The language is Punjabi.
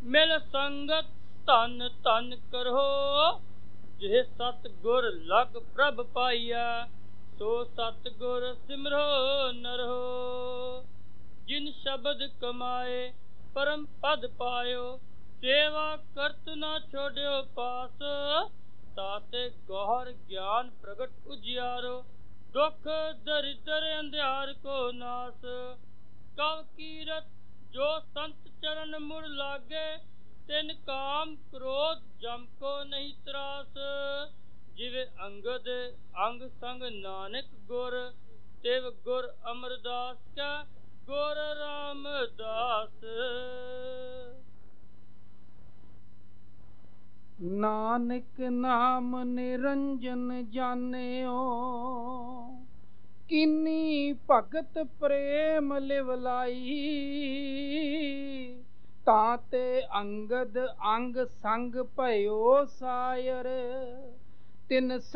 ਮਿਲ ਸੰਗਤ ਧਨ ਧਨ ਕਰੋ। ਜਿਹ ਸਤਿਗੁਰ ਲਗ ਪ੍ਰਭ ਪਾਈਆ, ਸੋ ਸਤਿਗੁਰ ਸਿਮਰੋ ਨਰੋ। ਜਿਨ ਸ਼ਬਦ ਕਮਾਏ ਪਰਮ ਪਦ ਪਾਇਓ, ਸੇਵਾ ਕਰਤ ਨਾ ਛੋੜਿਓ ਪਾਸ। ਤਾਤੇ ਗੌਹਰ ਗਿਆਨ ਪ੍ਰਗਟ ਉਜਿਆਰੋ, ਦੁਖ ਦਰਿਦਰ ਅੰਧਿਆਰ ਕੋ ਨਾਸ। ਕਵ ਕੀਰਤ ਜੋ ਸੰਤ ਚਰਨ ਮੁੜ ਲਾਗੇ, ਤਿਨ ਕਾਮ ਕ੍ਰੋਧ ਜਮ ਕੋ ਨਹੀਂ ਤਰਾਸ। ਜਿਵੇਂ ਅੰਗਦ ਅੰਗ ਸੰਗ ਨਾਨਕ ਗੁਰ, ਤਿਵ ਗੁਰ ਅਮਰਦਾਸ ਕੈ ਗੁਰ ਰਾਮਦਾਸ। ਨਾਨਕ ਨਾਮ ਨਿਰੰਜਨ ਜਾਣਿਓ, ਕੀਨੀ ਭਗਤ ਪ੍ਰੇਮ ਲਿਵ ਲਾਈ। ਤਾਤੇ ਅੰਗਦ ਅੰਗ ਸੰਗ ਭਇਓ ਸਾਇਰ, ਤਿਨ